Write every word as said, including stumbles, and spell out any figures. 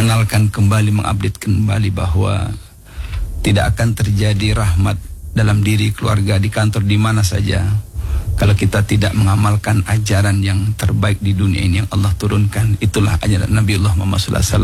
mengenalkan kembali, mengupdate kembali bahwa tidak akan terjadi rahmat dalam diri keluarga, di kantor, di mana saja, kalau kita tidak mengamalkan ajaran yang terbaik di dunia ini yang Allah turunkan. Itulah ajaran Nabiullah Muhammad sallallahu alaihi wasallam.